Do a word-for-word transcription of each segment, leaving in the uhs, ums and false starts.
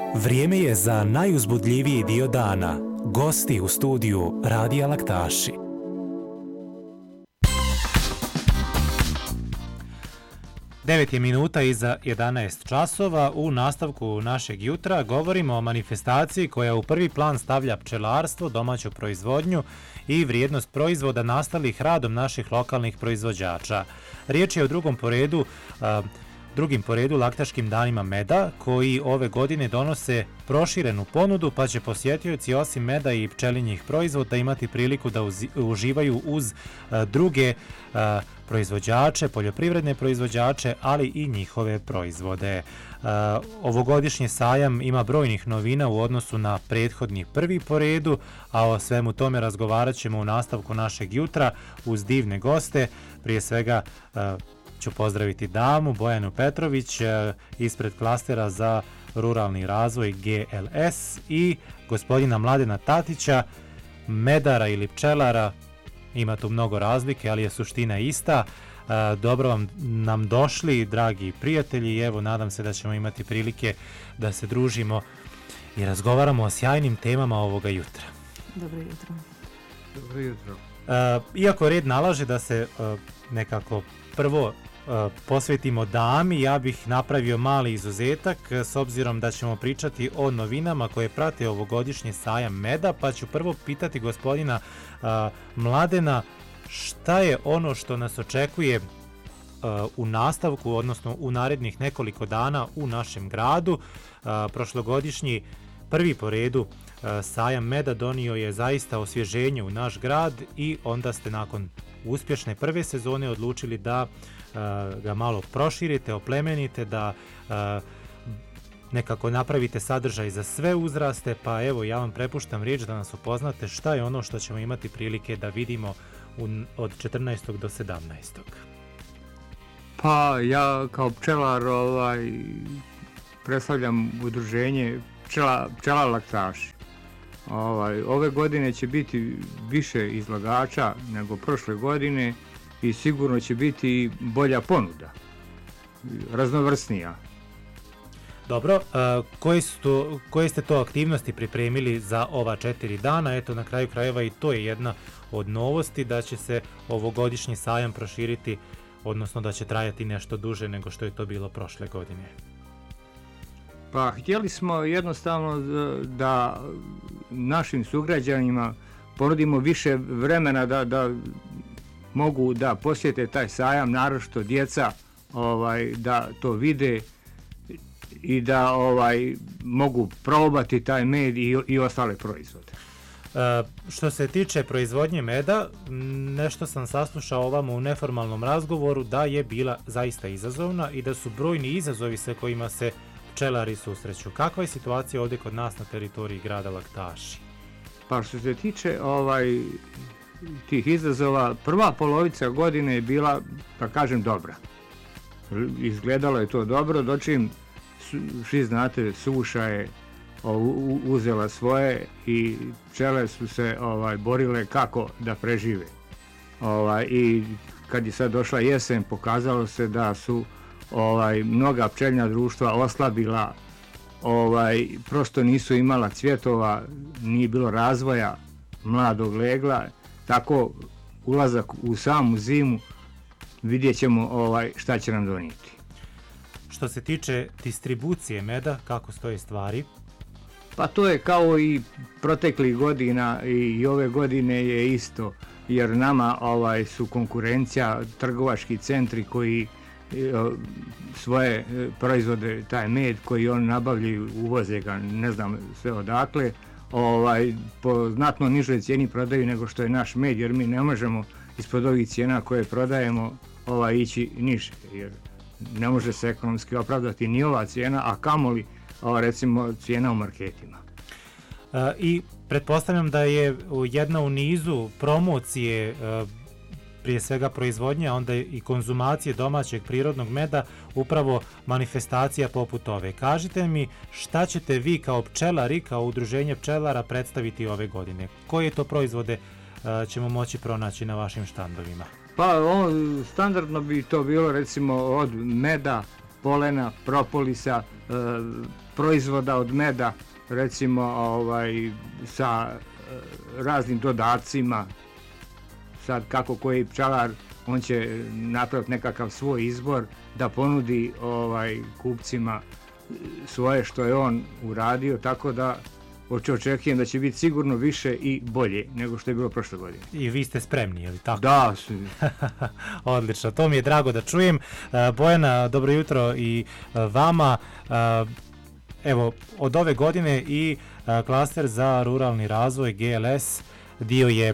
Vrijeme je za najuzbudljiviji dio dana. Gosti u studiju Radija Laktaši. devet je minuta iza jedanaest časova. U nastavku našeg jutra govorimo o manifestaciji koja u prvi plan stavlja pčelarstvo, domaću proizvodnju i vrijednost proizvoda nastalih radom naših lokalnih proizvođača. Riječ je o drugom po redu a, drugim po redu laktaškim danima meda, koji ove godine donose proširenu ponudu, pa će posjetioci osim meda i pčelinjih proizvoda imati priliku da uz, uživaju uz a, druge a, proizvođače, poljoprivredne proizvođače, ali i njihove proizvode. A, ovogodišnji sajam ima brojnih novina u odnosu na prethodni prvi po redu, a o svemu tome razgovarat ćemo u nastavku našeg jutra uz divne goste, prije svega a, ću pozdraviti damu Bojanu Petrović ispred klastera za ruralni razvoj G L S i gospodina Mladena Tatića, medara ili pčelara. Ima tu mnogo razlike, ali je suština ista. Dobro vam nam došli, dragi prijatelji, i evo nadam se da ćemo imati prilike da se družimo i razgovaramo o sjajnim temama ovoga jutra. Dobro jutro. Dobro jutro. Iako red nalaže da se nekako prvo posvetimo dami, ja bih napravio mali izuzetak s obzirom da ćemo pričati o novinama koje prate ovogodišnji sajam meda, pa ću prvo pitati gospodina a, Mladena šta je ono što nas očekuje a, u nastavku, odnosno u narednih nekoliko dana u našem gradu. A, prošlogodišnji prvi po redu a, sajam meda donio je zaista osvježenje u naš grad i onda ste nakon uspješne prve sezone odlučili da uh, ga malo proširite, oplemenite, da uh, nekako napravite sadržaj za sve uzraste, pa evo ja vam prepuštam riječ da nas upoznate šta je ono što ćemo imati prilike da vidimo u, od četrnaestog do sedamnaestog. Pa ja kao pčelar ovaj, predstavljam udruženje pčela, pčela laktaši. Ovaj, ove godine će biti više izlagača nego prošle godine i sigurno će biti bolja ponuda, raznovrsnija. Dobro, a, koje, su to, koje ste to aktivnosti pripremili za ova četiri dana? Eto, na kraju krajeva i to je jedna od novosti, da će se ovogodišnji sajam proširiti, odnosno da će trajati nešto duže nego što je to bilo prošle godine. Pa htjeli smo jednostavno da našim sugrađanima ponudimo više vremena da, da mogu da posjete taj sajam, naročito djeca, ovaj, da to vide i da ovaj, mogu probati taj med i, i ostale proizvode. E, što se tiče proizvodnje meda, nešto sam saslušao ovamo u neformalnom razgovoru da je bila zaista izazovna i da su brojni izazovi sa kojima se pčelari susreću. Kakva je situacija ovdje kod nas na teritoriji grada Laktaši? Pa što se tiče ovaj, tih izazova, prva polovica godine je bila, da kažem, dobra. Izgledalo je to dobro, dočim, svi znate, suša je uzela svoje i pčele su se ovaj, borile kako da prežive. Ovaj, I kad je sad došla jesen, pokazalo se da su Ovaj, mnoga pčeljna društva oslabila, ovaj, prosto nisu imala cvjetova, nije bilo razvoja mladog legla, tako ulazak u samu zimu vidjet ćemo ovaj, šta će nam donijeti. Što se tiče distribucije meda, kako stoje stvari? Pa to je kao i proteklih godina i, i ove godine je isto, jer nama ovaj, su konkurencija trgovački centri koji svoje proizvode, taj med koji oni nabavljaju, uvoze ga, ne znam sve odakle, ovaj, po znatno nižoj cijeni prodaju nego što je naš med, jer mi ne možemo ispod ovih cijena koje prodajemo ovaj, ići niže, jer ne može se ekonomski opravdati ni ova cijena, a kamoli ova, recimo cijena u marketima. E, I pretpostavljam da je jedna u nizu promocije e, prije svega proizvodnje, a onda i konzumacije domaćeg prirodnog meda, upravo manifestacija poput ove. Kažite mi šta ćete vi kao pčelari, kao udruženje pčelara predstaviti ove godine? Koje to proizvode uh, ćemo moći pronaći na vašim štandovima? Pa on, standardno bi to bilo recimo od meda, polena, propolisa, e, proizvoda od meda, recimo ovaj, sa e, raznim dodacima. Sad kako koji pčelar, on će napraviti nekakav svoj izbor da ponudi ovaj, kupcima svoje što je on uradio, tako da očekujem da će biti sigurno više i bolje nego što je bilo prošle godine. I vi ste spremni, je li tako? Da. Odlično, to mi je drago da čujem. Bojana, dobro jutro i vama. Evo, od ove godine i klaster za ruralni razvoj G L S dio je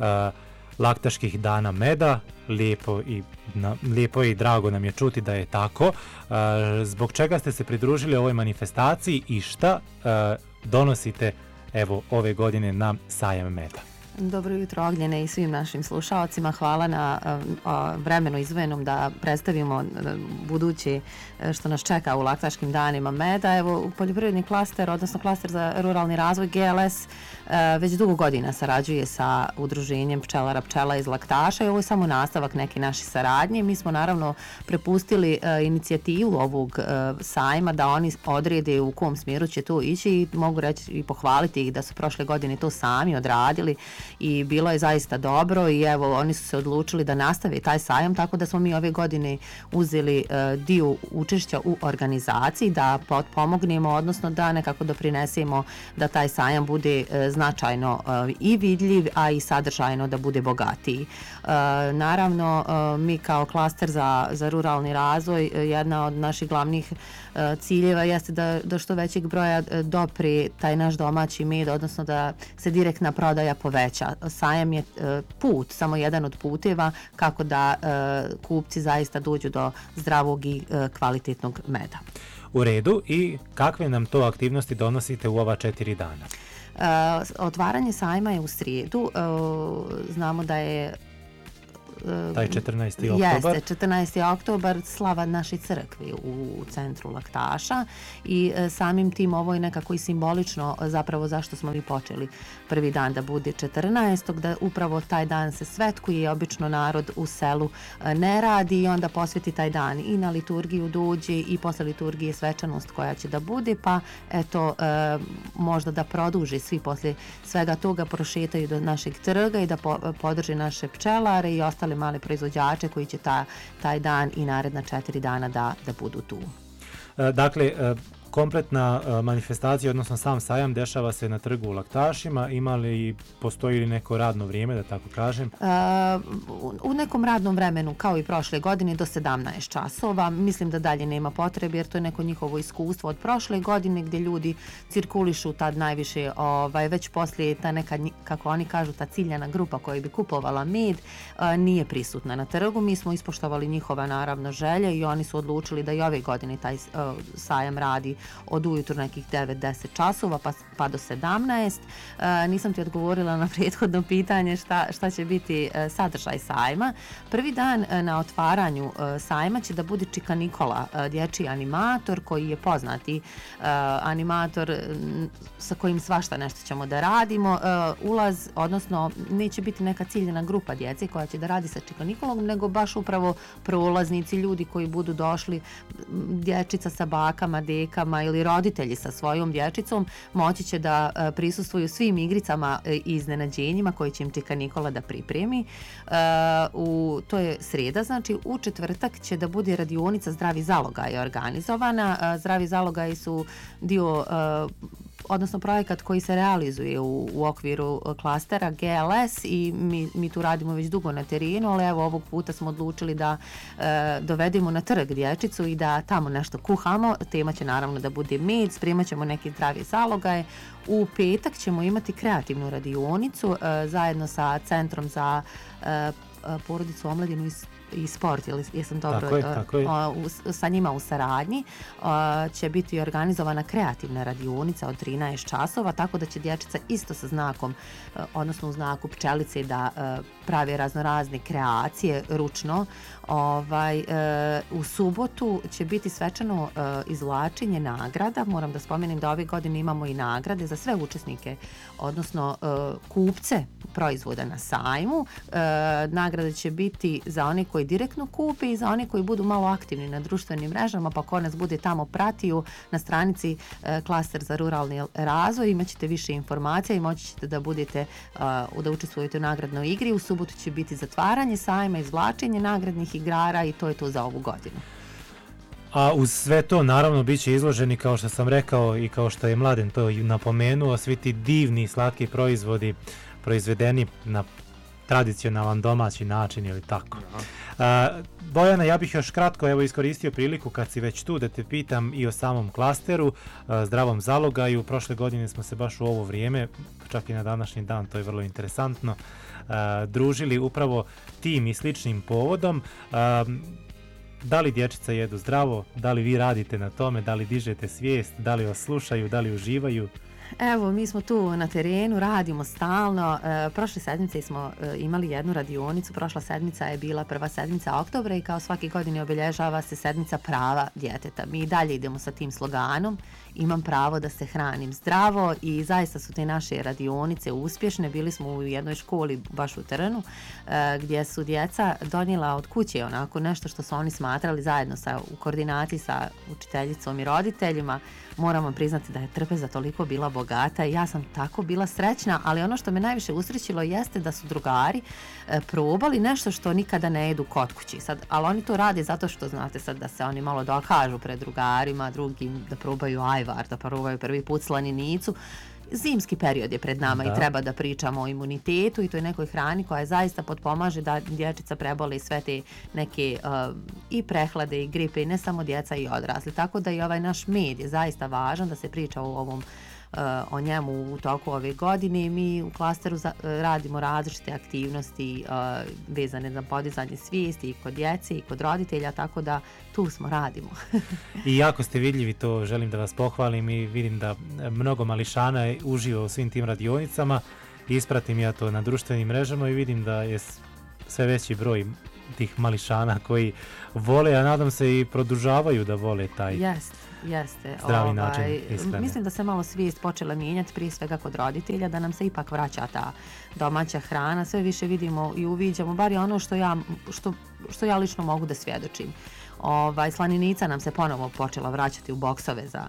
laktaških dana meda. Lijepo i, na, lijepo i drago nam je čuti da je tako. Zbog čega ste se pridružili ovoj manifestaciji i šta donosite evo ove godine na sajam meda? Dobro jutro Ognjene i svim našim slušalcima. Hvala na a, vremenu izvojenom da predstavimo budući što nas čeka u laktaškim danima meda. Evo, poljoprivredni klaster, odnosno klaster za ruralni razvoj G L S a, već dugo godina sarađuje sa udruženjem pčelara pčela iz laktaša i ovo je samo nastavak neke naše saradnje. Mi smo naravno prepustili a, inicijativu ovog a, sajma da oni odrede u kom smjeru će to ići i mogu reći i pohvaliti ih da su prošle godine to sami odradili i bilo je zaista dobro i evo oni su se odlučili da nastave taj sajam, tako da smo mi ove godine uzeli uh, dio učešća u organizaciji da pomognemo, odnosno da nekako doprinesemo da taj sajam bude uh, značajno uh, i vidljiv, a i sadržajno da bude bogatiji. Uh, naravno, uh, mi kao klaster za, za ruralni razvoj, uh, jedna od naših glavnih uh, ciljeva jeste da do što većeg broja uh, dopri taj naš domaći med, odnosno da se direktna prodaja poveća. Sajam je put, samo jedan od puteva kako da kupci zaista dođu do zdravog i kvalitetnog meda. U redu, i kakve nam to aktivnosti donosite u ova četiri dana? Otvaranje sajma je u srijedu. Znamo da je taj četrnaesti oktobar. Jeste, četrnaesti oktobar, slava naše crkve u centru laktaša i samim tim ovo je nekako i simbolično zapravo zašto smo mi počeli prvi dan da bude četrnaestog da upravo taj dan se svetkuje i obično narod u selu ne radi i onda posveti taj dan i na liturgiju dođe i posle liturgije svečanost koja će da bude, pa eto e, možda da produži svi posle svega toga prošetaju do našeg trga i da po, podrže naše pčelare i ostale male proizvođače koji će ta, taj dan i naredna četiri dana da, da budu tu. Dakle, kompletna manifestacija, odnosno sam sajam, dešava se na trgu u Laktašima. Ima li, postoji li neko radno vrijeme, da tako kažem? Uh, u nekom radnom vremenu, kao i prošle godine, do sedamnaest časova. Mislim da dalje nema potrebe, jer to je neko njihovo iskustvo od prošle godine, gdje ljudi cirkulišu tad najviše, ovaj, već poslije ta neka, kako oni kažu, ta ciljana grupa koja bi kupovala med, uh, nije prisutna na trgu. Mi smo ispoštovali njihova, naravno, želje i oni su odlučili da i ove godine taj uh, sajam radi od ujutru nekih devet do deset časova pa, pa do sedamnaest. E, nisam ti odgovorila na prethodno pitanje šta, šta će biti e, sadržaj sajma. Prvi dan e, na otvaranju e, sajma će da bude Čika Nikola, e, dječji animator koji je poznati e, animator e, sa kojim svašta nešto ćemo da radimo. E, ulaz, odnosno neće biti neka ciljena grupa djece koja će da radi sa Čika Nikolom, nego baš upravo prolaznici, ljudi koji budu došli, dječica sa bakama, dekama ili roditelji sa svojom dječicom moći će da e, prisustvuju svim igricama i iznenađenjima koje će im Čika Nikola da pripremi. E, u, to je srijeda, znači u četvrtak će da bude radionica Zdravi zalogaj organizovana. E, Zdravi zalogaj su dio e, odnosno projekat koji se realizuje u, u okviru klastera G L S i mi, mi tu radimo već dugo na terenu, ali evo ovog puta smo odlučili da e, dovedemo na trg dječicu i da tamo nešto kuhamo. Tema će naravno da bude med, spremat ćemo neki zdravi zalogaje. U petak ćemo imati kreativnu radionicu e, zajedno sa Centrom za e, porodicu, omladinu i i sport, ili jesam dobro, tako je, tako je. O, u, sa njima u saradnji o, će biti organizovana kreativna radionica od trinaest časova, tako da će dječica isto sa znakom, odnosno u znaku pčelice da e, prave raznorazne kreacije ručno. Ovaj, e, u subotu će biti svečano e, izvlačenje nagrada. Moram da spomenem da ove godine imamo i nagrade za sve učesnike, odnosno e, kupce proizvoda na sajmu. E, nagrade će biti za one koji koji direktno kupe i za one koji budu malo aktivni na društvenim mrežama, pa ko nas bude tamo pratio na stranici e, Klaster za ruralni razvoj, imat ćete više informacija i moći ćete da budete a, da učestvujete u nagradnoj igri. U subotu će biti zatvaranje sajma, izvlačenje nagradnih igara i to je to za ovu godinu. A uz sve to naravno bit će izloženi, kao što sam rekao i kao što je Mladen to i napomenuo, svi ti divni slatki proizvodi proizvedeni na tradicionalan domaći način ili tako. A, Bojana, ja bih još kratko evo iskoristio priliku kad si već tu da te pitam i o samom klasteru, a, zdravom zalogaju. Prošle godine smo se baš u ovo vrijeme, čak i na današnji dan, to je vrlo interesantno, a, družili upravo tim i sličnim povodom. A, Da li dječica jedu zdravo, da li vi radite na tome, da li dižete svijest, da li vas slušaju, da li uživaju? Evo, mi smo tu na terenu, radimo stalno. E, prošle sedmice smo e, imali jednu radionicu, prošla sedmica je bila prva sedmica oktobra i kao svake godine obilježava se sedmica prava djeteta. Mi i dalje idemo sa tim sloganom, imam pravo da se hranim zdravo i zaista su te naše radionice uspješne. Bili smo u jednoj školi baš u Trnu e, gdje su djeca donijela od kuće onako nešto što su oni smatrali zajedno sa, u koordinaciji sa učiteljicom i roditeljima. Moram vam priznati da je trpeza toliko bila bogata i ja sam tako bila srećna, ali ono što me najviše usrećilo jeste da su drugari e, probali nešto što nikada ne jedu kod kući. Sad, ali oni to rade zato što znate sad da se oni malo dokažu pred drugarima, drugim da probaju ajvar, da probaju prvi put slaninicu. Zimski period je pred nama da. I treba da pričamo o imunitetu i toj nekoj hrani koja je zaista potpomaže da dječica prebole sve te neke uh, i prehlade i gripe i ne samo djeca i odrasli. Tako da i ovaj naš med je zaista važan da se priča o ovom uh, o njemu u toku ove godine. Mi u klasteru za, uh, radimo različite aktivnosti uh, vezane za podizanje svijesti i kod djece i kod roditelja, tako da tu smo, radimo. I jako ste vidljivi, to želim da vas pohvalim i vidim da mnogo mališana uživa u svim tim radionicama. Ispratim ja to na društvenim mrežama i vidim da je sve veći broj tih mališana koji vole, a nadam se i produžavaju da vole taj Jest, jeste. zdravi ovaj, način ishrane. Mislim da se malo svijest počela mijenjati prije svega kod roditelja, da nam se ipak vraća ta domaća hrana. Sve više vidimo i uviđamo, bar je ono što ja, što, što ja lično mogu da svjedočim. Ovaj, slaninica nam se ponovo počela vraćati u boksove za,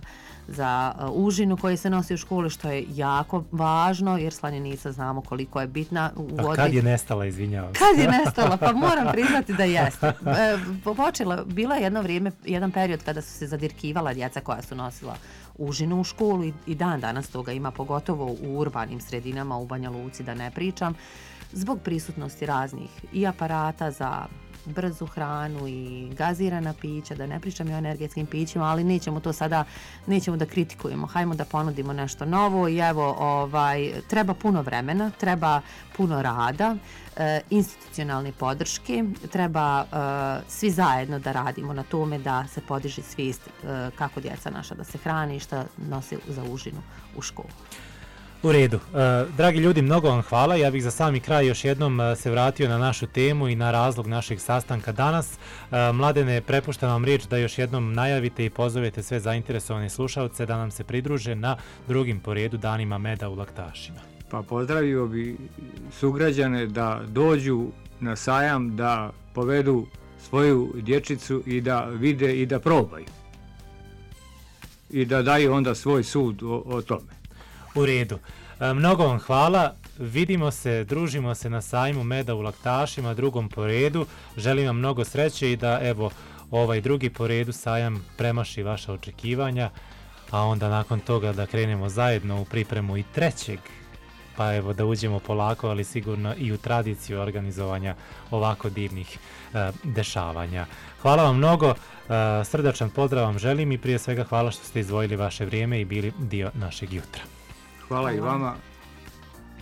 za uh, užinu koji se nosi u školu, što je jako važno jer slaninica znamo koliko je bitna u A odvi... kad je nestala, izvinjavam se. Kad je nestala, pa moram priznati da jeste. E, počela, bilo je jedno vrijeme, jedan period kada su se zadirkivala djeca koja su nosila užinu u školu i, i dan danas toga ima, pogotovo u urbanim sredinama, u Banja Luci da ne pričam, zbog prisutnosti raznih i aparata za brzu hranu i gazirana pića, da ne pričam i o energetskim pićima, ali nećemo to sada, nećemo da kritikujemo. Hajmo da ponudimo nešto novo i evo, ovaj, treba puno vremena, treba puno rada, e, institucionalne podrške, treba e, svi zajedno da radimo na tome da se podiže svijest e, kako djeca naša da se hrane i šta nose za užinu u školu. U redu. E, dragi ljudi, mnogo vam hvala. Ja bih za sami kraj još jednom e, se vratio na našu temu i na razlog našeg sastanka danas. E, Mladene, prepuštam vam riječ da još jednom najavite i pozovete sve zainteresovane slušalce da nam se pridruže na drugim po redu danima meda u Laktašima. Pa pozdravio bi sugrađane da dođu na sajam, da povedu svoju dječicu i da vide i da probaju. I da daju onda svoj sud o, o tome. U redu. E, mnogo vam hvala. Vidimo se, družimo se na sajmu meda u Laktašima, drugom po redu. Želim vam mnogo sreće i da evo ovaj drugi po redu sajam premaši vaša očekivanja, a onda nakon toga da krenemo zajedno u pripremu i trećeg, pa evo da uđemo polako, ali sigurno i u tradiciju organizovanja ovako divnih e, dešavanja. Hvala vam mnogo, e, srdačan pozdrav vam želim i prije svega hvala što ste izdvojili vaše vrijeme i bili dio našeg jutra. Hvala i vama.